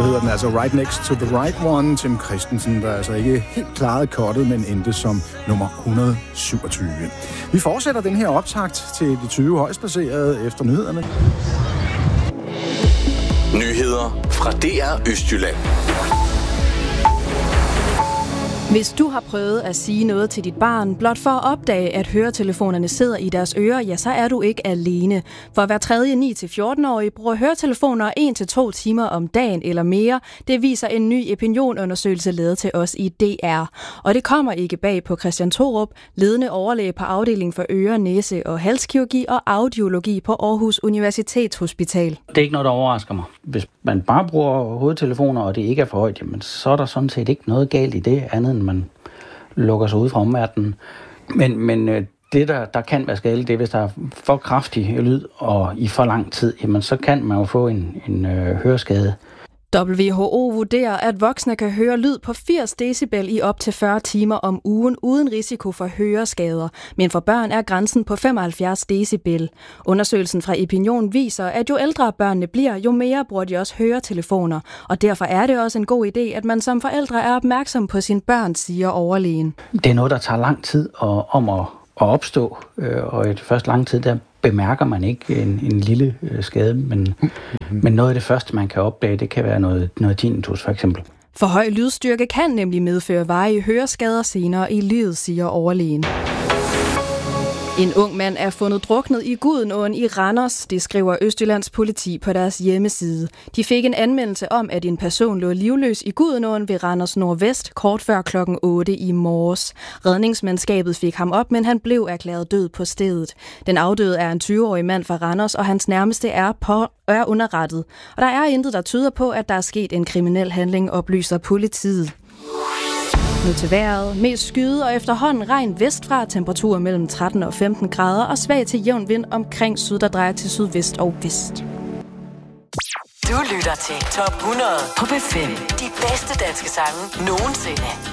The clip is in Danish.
så hedder den altså Right Next to the Right One. Tim Christensen, der altså ikke helt klarede kottet, men endte som nummer 127. Vi fortsætter den her optakt til de 20 højst placerede efter nyhederne. Nyheder fra DR Østjylland. Hvis du har prøvet at sige noget til dit barn, blot for at opdage, at høretelefonerne sidder i deres ører, ja, så er du ikke alene. For hver tredje 9-14-årig bruger høretelefoner 1-2 timer om dagen eller mere. Det viser en ny opinionundersøgelse lavet til os i DR. Og det kommer ikke bag på Christian Thorup, ledende overlæge på afdeling for øre-, næse- og halskirurgi og audiologi på Aarhus Universitetshospital. Det er ikke noget, der overrasker mig. Hvis man bare bruger hovedtelefoner, og det ikke er for højt, jamen, så er der sådan set ikke noget galt i det, andet end man lukker sig ud fra omverdenen. Men det, der kan være skadeligt, det er, hvis der er for kraftig lyd og i for lang tid, jamen, så kan man jo få en høreskade. WHO vurderer, at voksne kan høre lyd på 80 decibel i op til 40 timer om ugen uden risiko for høreskader, men for børn er grænsen på 75 decibel. Undersøgelsen fra Epinion viser, at jo ældre børnene bliver, jo mere bruger de også høretelefoner, og derfor er det også en god idé, at man som forældre er opmærksom på sine børn, siger overlægen. Det er noget, der tager lang tid om at opstå, og i første lang tid, der bemærker man ikke en lille skade, men noget af det første, man kan opdage, det kan være noget tinnitus for eksempel. For høj lydstyrke kan nemlig medføre varige høreskader senere i livet, siger overlægen. En ung mand er fundet druknet i Gudenåen i Randers, det skriver Østjyllands politi på deres hjemmeside. De fik en anmeldelse om, at en person lå livløs i Gudenåen ved Randers Nordvest kort før klokken 8 i morges. Redningsmandskabet fik ham op, men han blev erklæret død på stedet. Den afdøde er en 20-årig mand fra Randers, og hans nærmeste er underrettet. Og der er intet, der tyder på, at der er sket en kriminel handling, oplyser politiet. Nu til vejret. Mest skyde og efterhånden regn vestfra, temperaturer mellem 13 og 15 grader og svag til jævn vind omkring syd, der drejer til sydvest og vest. Du lytter til Top 100 på P5. De bedste danske sange nogensinde.